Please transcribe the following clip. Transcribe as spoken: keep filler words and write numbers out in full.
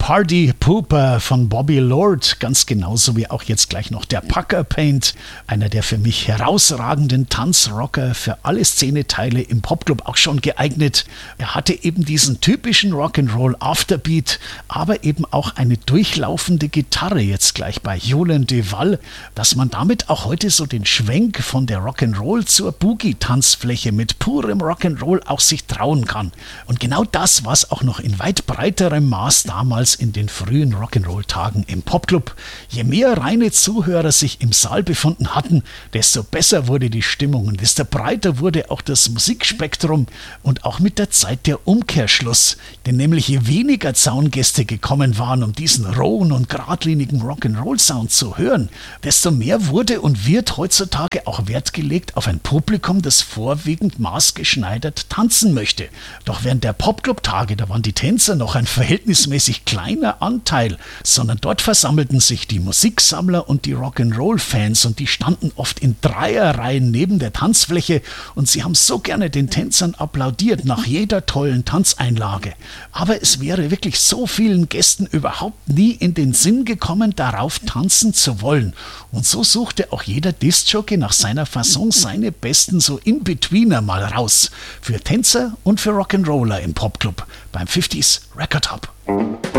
Party Pooper von Bobby Lord, ganz genauso wie auch jetzt gleich noch der Pucker Paint, einer der für mich herausragenden Tanzrocker, für alle Szeneteile im Popclub auch schon geeignet. Er hatte eben diesen typischen Rock'n'Roll Afterbeat, aber eben auch eine durchlaufende Gitarre jetzt gleich bei Julian Duval, dass man damit auch heute so den Schwenk von der Rock'n'Roll zur Boogie-Tanzfläche mit purem Rock'n'Roll auch sich trauen kann. Und genau das war es auch noch in weit breiterem Maß damals in den frühen Rock'n'Roll-Tagen im Popclub. Je mehr reine Zuhörer sich im Saal befunden hatten, desto besser wurde die Stimmung und desto breiter wurde auch das Musikspektrum und auch mit der Zeit der Umkehrschluss. Denn nämlich je weniger Zaungäste gekommen waren, um diesen rohen und geradlinigen Rock'n'Roll-Sound zu hören, desto mehr wurde und wird heutzutage auch Wert gelegt auf ein Publikum, das vorwiegend maßgeschneidert tanzen möchte. Doch während der Popclub-Tage, da waren die Tänzer noch ein verhältnismäßig kleiner Anteil, sondern dort versammelten sich die Musiksammler und die Rock'n'Roll-Fans und die standen oft in Dreierreihen neben der Tanzfläche und sie haben so gerne den Tänzern applaudiert nach jeder tollen Tanzeinlage. Aber es wäre wirklich so vielen Gästen überhaupt nie in den Sinn gekommen, darauf tanzen zu wollen. Und so suchte auch jeder Diskjockey nach seiner Fasson seine besten so In-Betweener mal raus. Für Tänzer und für Rock'n'Roller im Popclub beim fünfziger Record Hub.